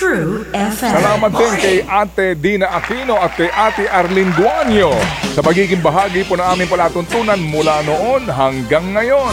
True FM. Salamat din kay Ate Dina Aquino at kay Ate Arlene Guanyo sa pagiging bahagi po ng aming palatuntunan mula noon hanggang ngayon.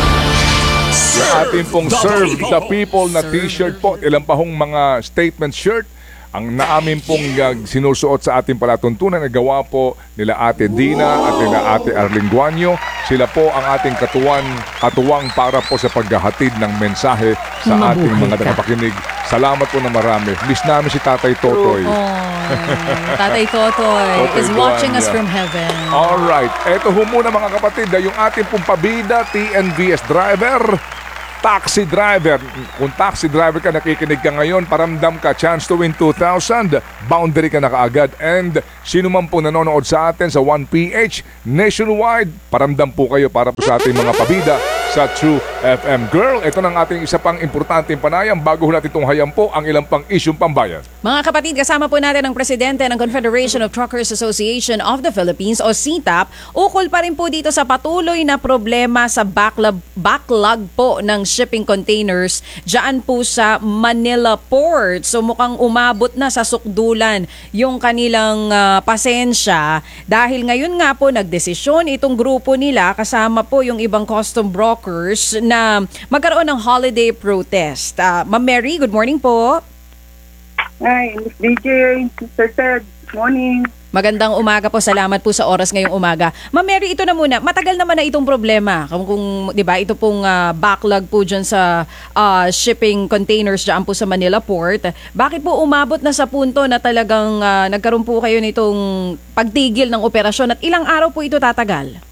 Sa ating pong Serve the People na t-shirt po, ilang pa hong mga statement shirt ang naamin pong sinusuot sa ating palatuntunan na gawa po nila Ate Dina at nila Ate Arlene Guanyo. Sila po ang ating katuwang para po sa paghahatid ng mensahe sa ating mga tagapakinig. Salamat po na marami. Miss namin si Tatay Totoy. Tatay Totoy is watching us from heaven. Alright. Eto ho muna mga kapatid, yung ating pong pabida, TNVS driver, taxi driver. Kung taxi driver ka, nakikinig ka ngayon, paramdam ka, chance to win 2,000, boundary ka na kaagad. And sino man po nanonood sa atin sa 1PH nationwide, paramdam po kayo para po sa ating mga pabida sa True FM. Girl, ito ng ating isa pang importanteng panayam bago natin itong hayam po ang ilang pang isyong pambayan. Mga kapatid, kasama po natin ang presidente ng Confederation of Truckers Association of the Philippines o CTAP. Ukol pa rin po dito sa patuloy na problema sa backlog po ng shipping containers dyan po sa Manila Port. So mukhang umabot na sa sukdulan yung kanilang pasensya dahil ngayon nga po nagdesisyon itong grupo nila kasama po yung ibang custom brokers na magkaroon ng holiday protest. Ma'am Mary, good morning po. Hi, Miss DJ, Mr. Ted, morning. Magandang umaga po. Salamat po sa oras ngayong umaga. Ma'am Mary, ito na muna. Matagal naman na itong problema. Kung 'di ba, ito pong backlog po diyan sa shipping containers diyan po sa Manila Port. Bakit po umabot na sa punto na talagang nagkaroon po kayo nitong pagtigil ng operasyon at ilang araw po ito tatagal?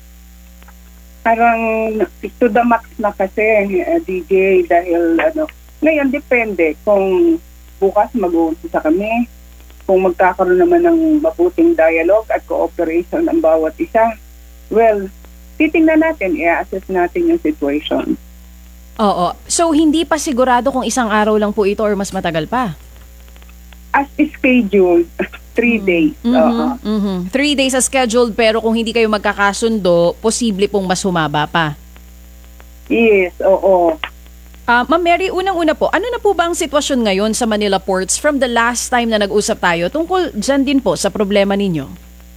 Parang to the max na kasi, DJ, dahil ngayon depende kung bukas mag-uumpisa kami, kung magkakaroon naman ng mabuting dialogue at cooperation ang bawat isa. Well, titingnan natin, i-assess natin yung situation. Oo. So, hindi pa sigurado kung isang araw lang po ito or mas matagal pa? As scheduled, 3 days. 3 days as scheduled, pero kung hindi kayo magkakasundo, posible pong mas humaba pa. Yes, oo. Ma'am Mary, unang-una po, ano na po ba ang sitwasyon ngayon sa Manila Ports from the last time na nag-usap tayo tungkol dyan din po sa problema ninyo?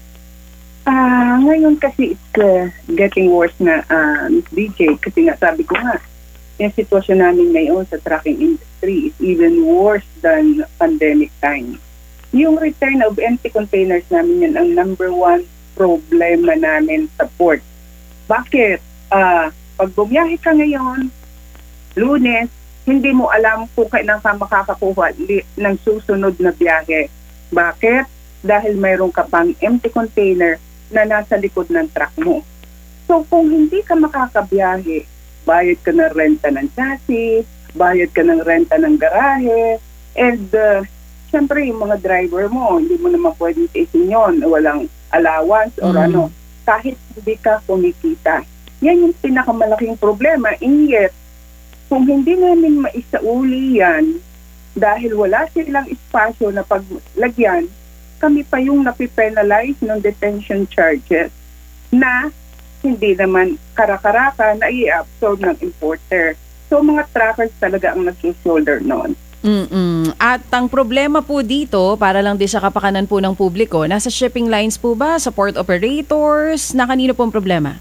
Ngayon kasi it's getting worse na, Ms. DJ, kasi nga sabi ko nga, yung sitwasyon namin ngayon sa trucking industry is even worse than pandemic time. Yung return of empty containers namin yan ang number one problema namin sa port. Bakit? Pag bumiyahe ka ngayon, Lunes, hindi mo alam kung kailan ka makakakuha ng susunod na biyahe. Bakit? Dahil mayroon ka pang empty container na nasa likod ng truck mo. So kung hindi ka makakabiyahe, bayad ka ng renta ng chassis, bayad ka ng renta ng garahe, and siyempre yung mga driver mo, hindi mo naman pwedeng tiisin yun, walang allowance or kahit hindi ka kumikita. Yan yung pinakamalaking problema. And yet, kung hindi namin maisauli yan, dahil wala silang espasyo na paglagyan, kami pa yung napipenalize ng detention charges na hindi naman karakaraka na i-absorb ng importer. So mga truckers talaga ang nag-shoulder noon. At ang problema po dito, para lang din sa kapakanan po ng publiko, nasa shipping lines po ba, sa port operators, na kanino po ang problema?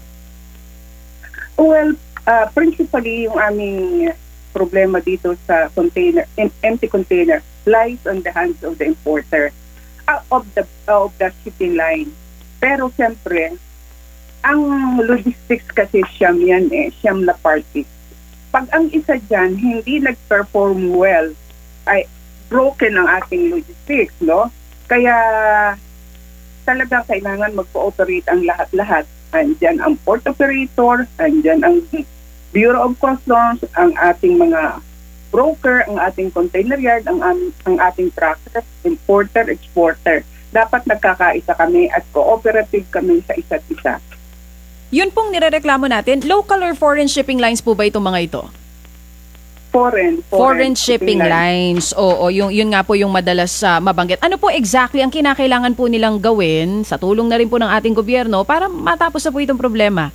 Well, principally yung aming problema dito sa container, empty container, lies on the hands of the importer of the shipping line. Pero siyempre, ang logistics kasi siyam yan siyam na party. Pag ang isa dyan hindi nag-perform well, ay broken ang ating logistics, no? Kaya talagang kailangan mag-cooperate ang lahat-lahat. Andyan ang port operator, andyan ang Bureau of Customs, ang ating mga broker, ang ating container yard, ang ating trucker, importer, exporter. Dapat nagkakaisa kami at cooperative kami sa isa't isa. Yun pong nirereklamo natin, local or foreign shipping lines po ba itong mga ito? Foreign shipping lines. Oo, yun nga po yung madalas mabanggit. Ano po exactly ang kinakailangan po nilang gawin sa tulong na rin po ng ating gobyerno para matapos na po itong problema?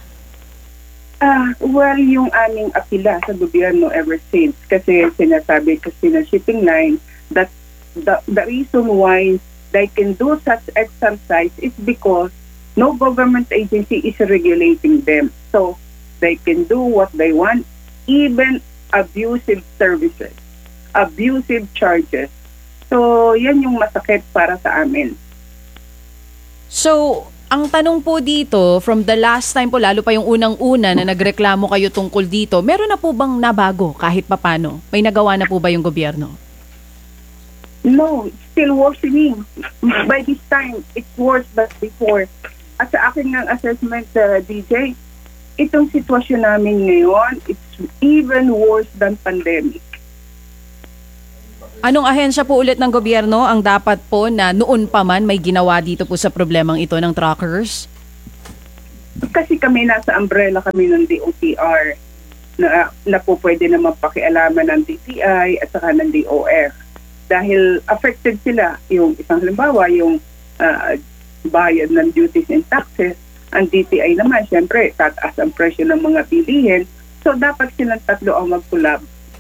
Well, yung aming apila sa gobyerno ever since, kasi sinasabi kasi ng shipping line That the reason why they can do such exercise is because no government agency is regulating them. So they can do what they want, even abusive services, abusive charges. So yan yung masakit para sa amin. So, ang tanong po dito, from the last time po, lalo pa yung unang-una na nagreklamo kayo tungkol dito, meron na po bang nabago kahit papano? May nagawa na po ba yung gobyerno? No, it's still worsening. By this time, it's worse than before. At sa akin ng assessment, DJ, itong sitwasyon namin ngayon, it's even worse than pandemic. Anong ahensya po ulit ng gobyerno ang dapat po na noon pa man may ginawa dito po sa problemang ito ng truckers? Kasi kami nasa umbrella kami ng DOTR na po pwede naman pakialaman ng DTI at saka ng DOF. Dahil affected sila, yung isang halimbawa, yung bayad ng duties and taxes, ang DTI naman, syempre, tataas ang presyo ng mga bilihin. So, dapat silang tatlo ang mag-collab.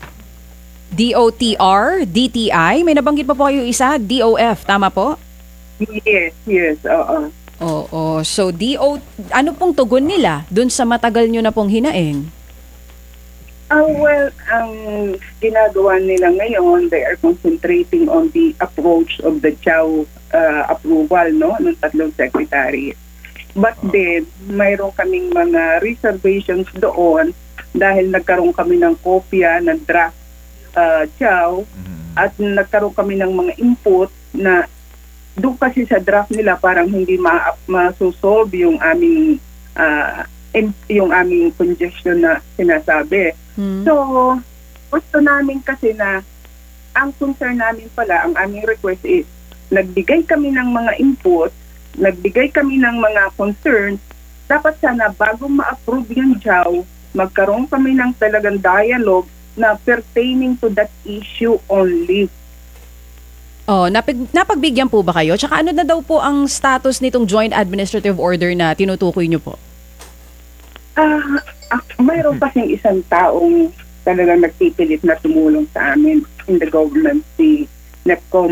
DOTR, DTI, may nabanggit pa po kayo isa, DOF, tama po? Yes, oo. Oo, so ano pong tugon nila dun sa matagal nyo na pong hinaing? Well, ang ginagawa nila ngayon, they are concentrating on the approach of the CHAO approval, no, ng tatlong secretary. But then, mayroon kaming mga reservations doon dahil nagkaroon kami ng kopya ng draft CHAO at nagkaroon kami ng mga input na doon kasi sa draft nila parang hindi ma-solve yung aming congestion na sinasabi. So, gusto namin kasi na ang concern namin pala, ang aming request is nagbigay kami ng mga input, nagbigay kami ng mga concerns, dapat sana bago ma-approve yung CHAO, magkaroon kami ng talagang dialogue na pertaining to that issue only. Oh, napagbigyan po ba kayo? Tsaka ano na daw po ang status nitong joint administrative order na tinutukoy nyo po? Mayroon kasing isang taong talagang nagpipilit na tumulong sa amin in the government, si Nepcom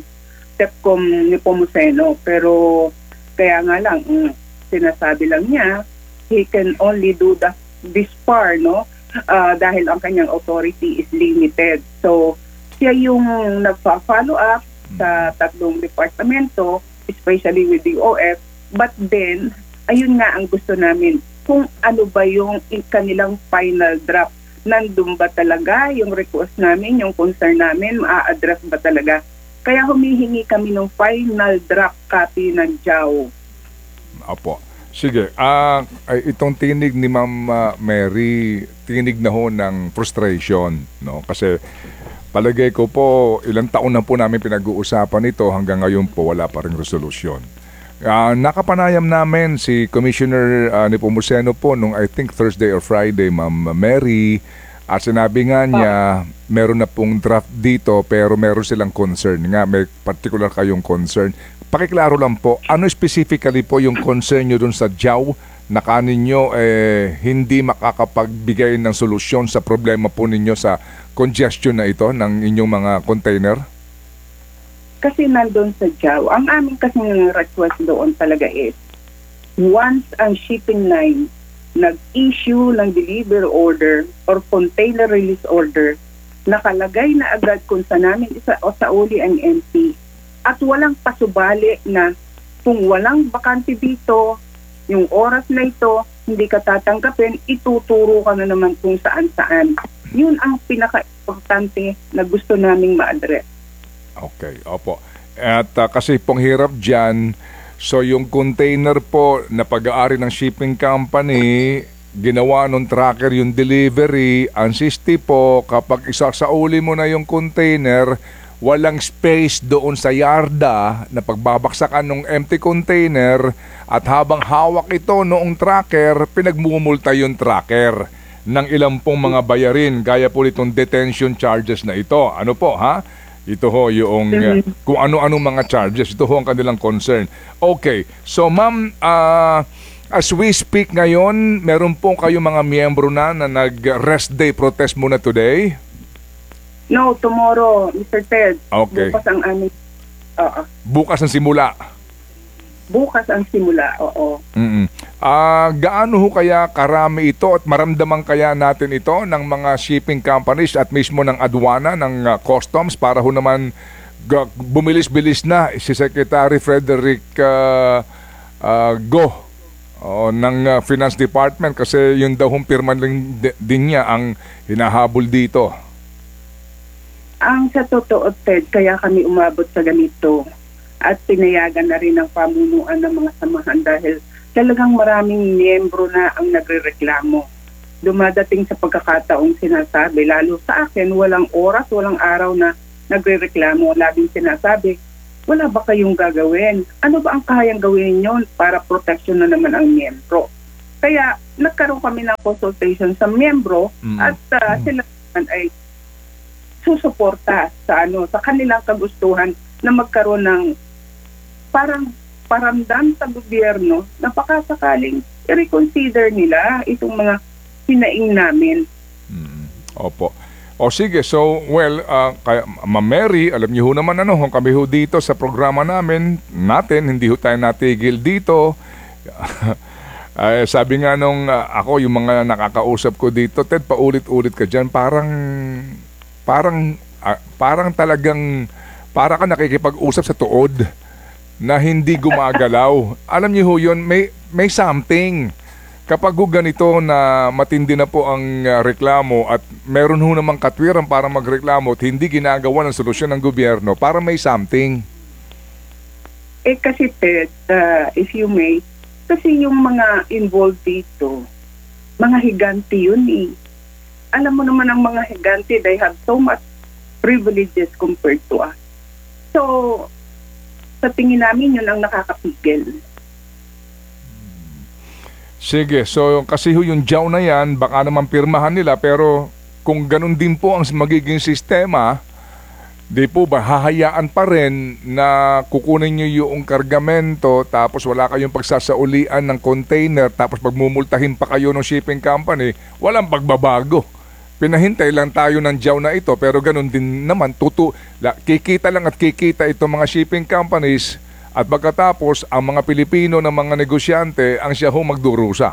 Nepomuceno. Pero kaya nga lang, sinasabi lang niya, he can only do this far, no? Dahil ang kanyang authority is limited. So, siya yung nagpa-follow up sa tatlong departamento, especially with the OF. But then, ayun nga ang gusto namin, kung ano ba yung kanilang final draft. Nandun ba talaga yung request namin, yung concern namin, ma-address ba talaga? Kaya humihingi kami ng final draft copy ng CHAO. Apo. Sige, itong tinig ni Ma'am Mary, tinig na ho ng frustration, no? Kasi palagay ko po, ilang taon na po namin pinag-uusapan ito, hanggang ngayon po wala pa ring resolusyon. Nakapanayam namin si Commissioner Nepomuceno po nung I think Thursday or Friday, Ma'am Mary, at sinabi nga niya, meron na pong draft dito pero meron silang concern nga, may particular kayong concern. Pakiklaro lang po, ano specifically po yung concern nyo dun sa CHAO na kaninyo hindi makakapagbigay ng solusyon sa problema po ninyo sa congestion na ito ng inyong mga container? Kasi nandun sa CHAO, ang aming kasi request doon talaga is, once ang shipping line nag-issue ng delivery order or container release order, nakalagay na agad kung sa namin o sa uli ang MP. At walang pasubali na kung walang bakante dito, yung oras na ito, hindi ka tatanggapin, ituturo ka na naman kung saan-saan. Yun ang pinaka-importante na gusto naming ma-address. Okay, opo. At kasi pong hirap dyan, so yung container po na pag-aari ng shipping company, ginawa ng tracker yung delivery, ang sisti po, kapag isasauli mo na yung container, walang space doon sa yarda na pagbabaksakan ng empty container at habang hawak ito noong tracker, pinagmumulta yung tracker ng ilang pong mga bayarin gaya po itong detention charges na ito. Ano po ha? Ito ho yung kung ano-anong mga charges. Ito ho ang kanilang concern. Okay, so ma'am, as we speak ngayon, meron po kayong mga miyembro na nag-rest day protest muna today? No, tomorrow, Mr. Ted. Okay. Bukas ang aming... Oo. Bukas ang simula. Bukas ang simula, oo. Gaano ho kaya karami ito at maramdaman kaya natin ito ng mga shipping companies at mismo ng adwana, ng customs para ho naman bumilis-bilis na si Secretary Frederick Go ng Finance Department kasi yun daw hong pirman din niya ang hinahabol dito. Ang sa totoo, Ted, kaya kami umabot sa ganito at pinayagan na rin ng pamunuan ng mga samahan dahil talagang maraming miyembro na ang nagrereklamo. Dumadating sa pagkakataong sinasabi, lalo sa akin, walang oras, walang araw na nagrereklamo. Laging sinasabi, wala ba kayong gagawin? Ano ba ang kayang gawin nyo para protection na naman ang miyembro? Kaya nagkaroon kami ng consultation sa miyembro at sila naman ay susuporta sa kanilang kagustuhan na magkaroon ng parang paramdam sa gobyerno na baka sakaling i-reconsider nila itong mga hinaing namin. Opo. O sige, so kaya, Ma'am Mary, alam niyo ho naman kung kami ho dito sa programa natin, hindi ho tayo natigil dito. Sabi nga nung ako, yung mga nakakausap ko dito, Ted, paulit-ulit ka dyan, parang talagang, para ka nakikipag-usap sa tuod na hindi gumagalaw. Alam niyo ho yun, may something. Kapag ganito na matindi na po ang reklamo at meron ho namang katwiran para magreklamo at hindi ginagawa ng solusyon ng gobyerno, para may something. Kasi Ted, if you may, kasi yung mga involved dito, mga higante yun eh. Alam mo naman ang mga higante, they have so much privileges compared to us. So, sa tingin namin yun ang nakakapigil. Sige, so kasi yung jaw na yan, baka naman pirmahan nila, pero kung ganun din po ang magiging sistema, di po ba hahayaan pa rin na kukunin nyo yung kargamento tapos wala kayong pagsasaulian ng container tapos pagmumultahin pa kayo ng shipping company, walang pagbabago. Pinahintay lang tayo ng jaw na ito pero ganun din naman, kikita lang at kikita itong mga shipping companies at pagkatapos ang mga Pilipino ng mga negosyante ang siya ho magdurusa.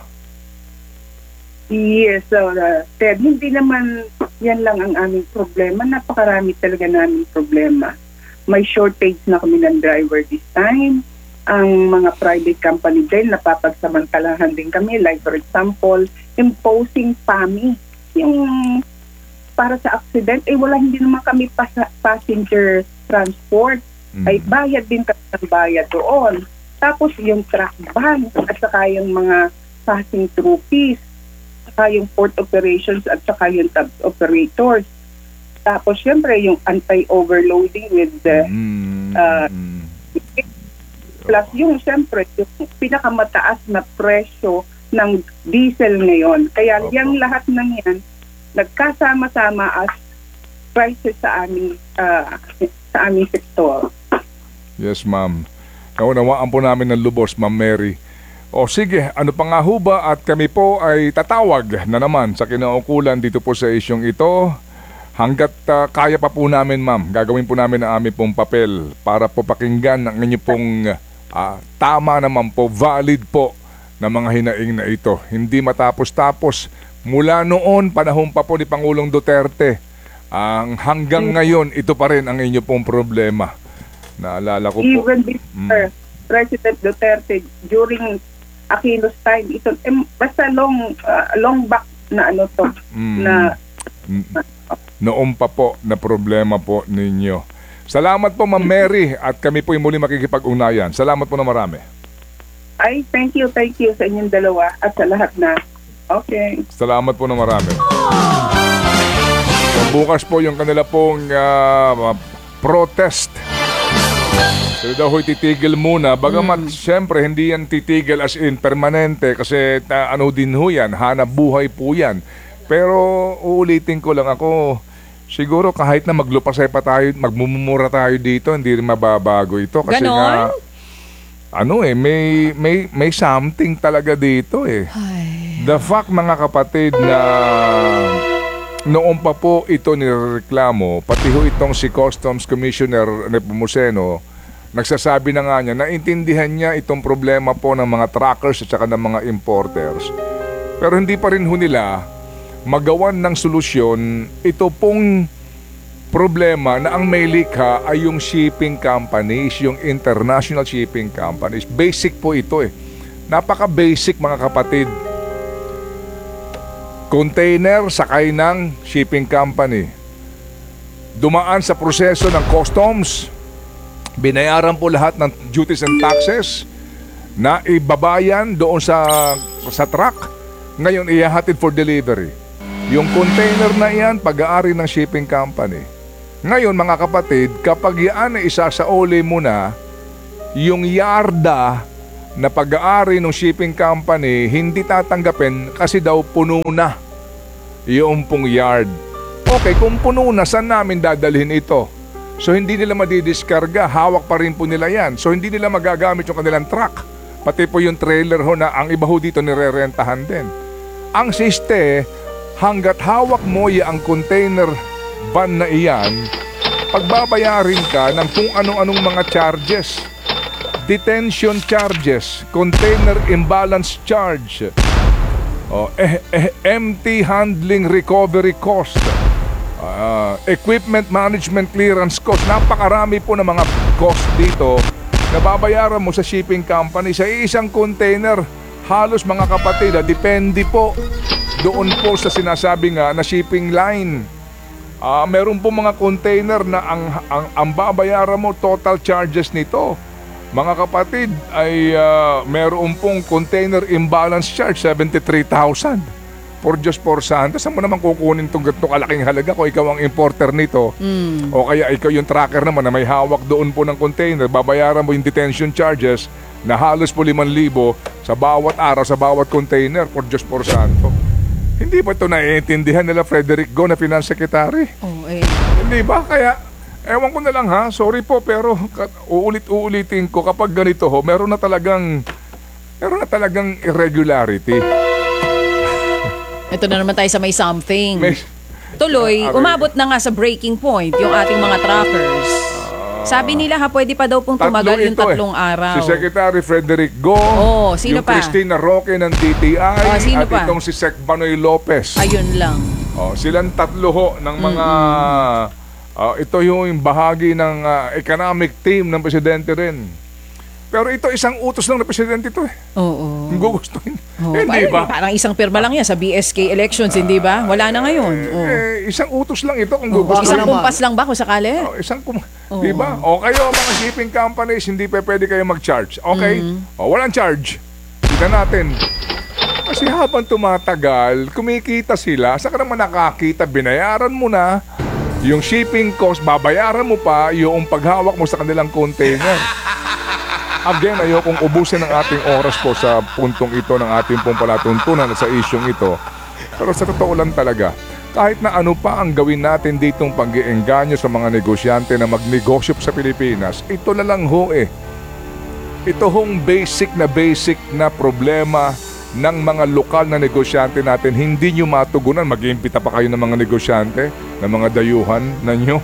Yes, so Ted, hindi naman yan lang ang aming problema. Napakarami talaga naming problema. May shortage na kami ng driver this time. Ang mga private company din, napapagsamantalahan din kami. Like for example, imposing PAMI. Yung para sa accident, hindi naman kami passenger transport. Ay bayad din kami ng bayad doon. Tapos yung truck ban at saka yung mga passing through fees, saka yung port operations at saka yung tab operators. Tapos syempre yung anti-overloading with the plus yung syempre yung pinakamataas na presyo ng diesel ngayon. Kaya yung lahat ng yan nagkasama-sama as prices sa aming sektor. Yes, ma'am. Naunawaan po namin ng lubos, Ma'am Mary. O sige, ano pa nga ho ba at kami po ay tatawag na naman sa kinaukulan dito po sa isyong ito. Hanggat kaya pa po namin, ma'am, gagawin po namin ang aming pong papel para po pakinggan ang inyong pong tama naman po, valid po na mga hinaing na ito. Hindi matapos-tapos mula noon, panahon pa po ni Pangulong Duterte. Hanggang ngayon, ito pa rin ang inyong pong problema. Naalala ko po. Even before President Duterte, during Aquino's time, ito, basta long back na na noon pa po na problema po ninyo. Salamat po, Ma'am Mary, at kami po muli makikipag-ugnayan. Salamat po na marami. Ay, thank you sa inyong dalawa at sa lahat na. Okay. Salamat po na marami. So, bukas po yung kanila pong protest. Pero daw ho'y titigil muna. Bagamat, syempre, hindi yan titigil as in permanente kasi din ho yan, hanap buhay po yan. Pero uulitin ko lang ako, siguro kahit na maglupasay pa tayo, magmumura tayo dito, hindi rin mababago ito. Kasi ganon? May something talaga dito eh. The fact, mga kapatid, na noon pa po ito nireklamo, pati ho itong si Customs Commissioner Nepomuceno, nagsasabi na nga niya, naintindihan niya itong problema po ng mga truckers at saka ng mga importers. Pero hindi pa rin ho nila magawan ng solusyon ito pong problema na ang may likha ay yung shipping companies, yung international shipping companies. Basic po ito eh. Napaka-basic mga kapatid. Container sakay ng shipping company. Dumaan sa proseso ng customs. Binayaran po lahat ng duties and taxes na ibabayan doon sa truck. Ngayon ihahatid for delivery. Yung container na yan, pag-aari ng shipping company. Ngayon mga kapatid, kapag yan ay isasauli mo na, yung yarda na pag-aari ng shipping company, hindi tatanggapin kasi daw puno na yung pong yard. Okay, kung puno na, saan namin dadalhin ito? So hindi nila madidiskarga, hawak pa rin po nila yan. So hindi nila magagamit yung kanilang truck. Pati po yung trailer ho na ang iba ho dito nirerentahan din. Ang siste, hanggat hawak mo ang container van na iyan, pagbabayarin ka ng kung anong mga charges. Detention charges, container imbalance charge, empty handling recovery cost, equipment management clearance cost. Napakarami po ng mga cost dito na babayaran mo sa shipping company. Sa isang container, halos mga kapatid, depende po doon po sa sinasabi nga na shipping line. Meron po mga container na ang babayaran mo total charges nito, mga kapatid, ay meron pong container imbalance charge 73,000. For just for saan? Saan mo naman kukunin itong ganito kalaking halaga kung ikaw ang importer nito? O kaya ikaw yung tracker naman na may hawak doon po ng container, babayaran mo yung detention charges na halos po 5,000 sa bawat araw, sa bawat container for just for santo. Hindi ba ito naiintindihan nila Frederick Go na Finance Secretary? Hindi ba? Kaya, ewan ko na lang ha, sorry po, pero uulit-uulitin ko kapag ganito ho, meron na talagang irregularity. Ito na naman tayo sa may something. May, Tuloy, umabot na nga sa breaking point yung ating mga truckers. Sabi nila pwede pa daw pong tumagal yung 3 araw. Si Secretary Frederick Go, sino yung pa? Christina Roque ng DTI, sino at pa? itong si Sec Banoy Lopez. Ayun lang. Silang 3 ho ng mga... ito yung bahagi ng economic team ng presidente rin. Pero ito isang utos lang ng presidente ito eh. Oo. Kung gugustuhin. Hindi ba? Parang isang pirma lang yan sa BSK elections, hindi ba? Wala na ngayon. Isang utos lang ito kung gugustuhin. Isang kumpas lang ba kung sakali? Di ba? O kayo mga shipping companies, hindi pa pwede kayo mag-charge. Okay? Walang charge. Kita natin. Kasi habang tumatagal, kumikita sila. Saka naman nakakita, binayaran mo na. Yung shipping cost, babayaran mo pa yung paghawak mo sa kanilang container. Again, ayokong ubusin ang ating oras po sa puntong ito ng ating pong palatuntunan sa isyong ito. Pero sa totoo lang talaga, kahit na ano pa ang gawin natin ditong pag-iengganyo sa mga negosyante na magnegosyo sa Pilipinas, ito na lang ho eh. Ito hong basic na problema ng mga lokal na negosyante natin. Hindi nyo matugunan, mag-iimbita pa kayo ng mga negosyante, ng mga dayuhan na nyo.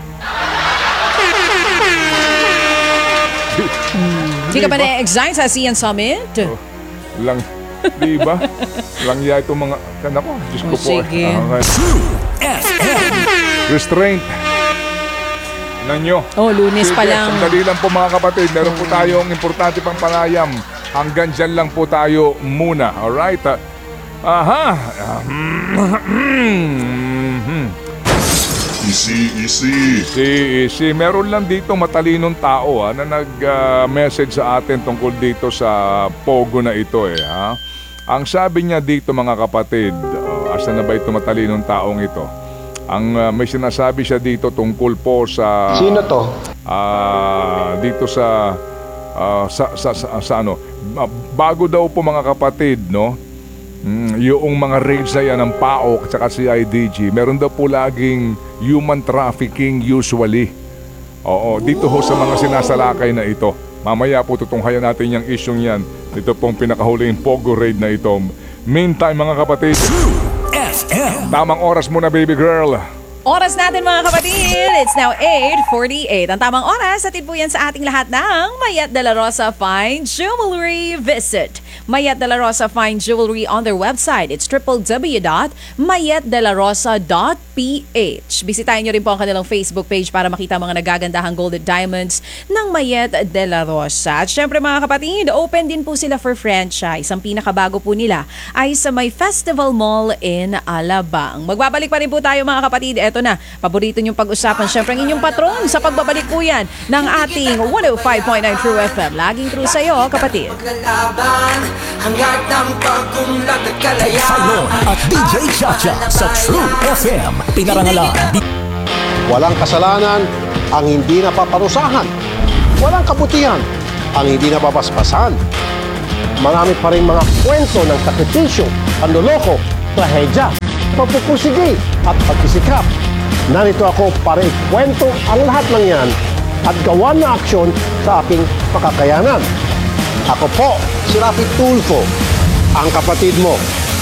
Hindi ka ba na-excite sa ASEAN Summit? Lang, di ba? Lang ya itong mga, ko, Diyos ko po. Sige. Restraint na nyo. Lunes pa lang. Sandali lang po mga kapatid, meron po tayong importante pang panayam. Hanggang dyan lang po tayo muna. Alright? Easy. Meron lang dito matalinong tao na nag-message sa atin tungkol dito sa Pogo na ito eh. Ang sabi niya dito mga kapatid, asa na ba ito matalinong taong ito? May sinasabi siya dito tungkol po sa... Sino to? Dito sa ano, bago daw po mga kapatid, no? Yung mga raids na yan ng PAOK at saka CIDG, meron daw po laging human trafficking usually. Dito ho sa mga sinasalakay na ito. Mamaya po tutunghayan natin yung isyong yan. Dito pong pinakahuling Pogo raid na ito. Meantime mga kapatid, FM. Tamang oras muna, baby girl. Oras natin mga kapatid, it's now 8:48. Ang tamang oras, atid po yan sa ating lahat ng Mayet de la Rosa Fine Jewelry. Visit Mayet de la Rosa Fine Jewelry on their website. It's www.mayetdelarosa.ph. Bisitahin nyo rin po ang kanilang Facebook page para makita mga nagagandahang golden diamonds ng Mayet de la Rosa. At syempre mga kapatid, open din po sila for franchise. Ang pinakabago po nila ay sa May Festival Mall in Alabang. Magbabalik pa rin po tayo mga kapatid. Eto na, paborito niyong pag-usapan. Syempre ang inyong patron sa pagbabalik po yan ng ating 105.9 True FM. Laging true sa'yo, kapatid. Hanggat ng pagkunlat at kalayaan. Silon at DJ Chacha sa True FM. Pinarangalan. Walang kasalanan ang hindi napaparusahan. Walang kabutihan ang hindi napapaspasan. Marami pa rin mga kwento ng sakripisyo, panloloko, trahedya, pagpupusigi at pagsisikap. Narito ako para ikwento ang lahat ng yan at gawa na aksyon sa aking makakayanan. Ako po si Rafi Tulfo, ang kapatid mo